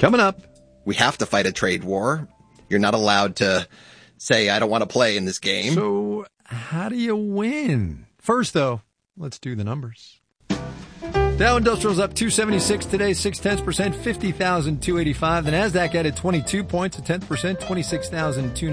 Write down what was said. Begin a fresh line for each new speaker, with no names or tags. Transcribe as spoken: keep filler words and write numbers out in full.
Coming up,
we have to fight a trade war. You're not allowed to say, I don't want to play in this game.
So how do you win? First, though, let's do the numbers. Dow Industrial's up two seventy-six today, six tenths percent, fifty thousand two eighty-five. The Nasdaq added twenty-two points, a tenth percent, twenty-six thousand two